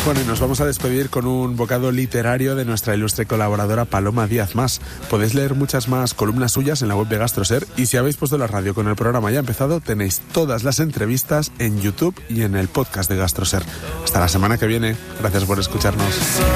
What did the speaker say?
Bueno, y nos vamos a despedir con un bocado literario de nuestra ilustre colaboradora Paloma Díaz Mas. Podéis leer muchas más columnas suyas en la web de GastroSer, y si habéis puesto la radio con el programa ya empezado, tenéis todas las entrevistas en YouTube y en el podcast de GastroSer. Hasta la semana que viene. Gracias por escucharnos.